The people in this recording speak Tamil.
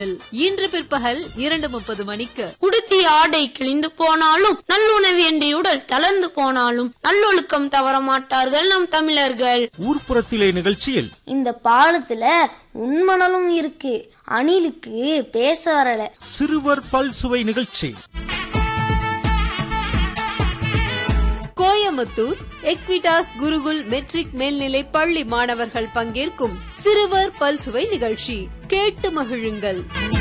இன்று பிற்பகல் 2:30 மணிக்கு உடுத்திய ஆடை கிழிந்து போனாலும் நல்லுணவு என்று உடல் தளர்ந்து போனாலும் நல்லொழுக்கம் தவற மாட்டார்கள் நம் தமிழர்கள். ஊர்ப்புறத்திலே நிகழ்ச்சியில் இந்த பாலத்துல உண்மணலும் இருக்கு, அணிலுக்கு பேச வரல. சிறுவர் பல்சுவை நிகழ்ச்சி. கோயம்புத்தூர் எக்விடாஸ் குருகுல் மெட்ரிக் மேல்நிலை பள்ளி மாணவர்கள் பங்கேற்கும் சிறுவர் பல்சுவை நிகழ்ச்சி கேட்டு மகிழுங்கள்.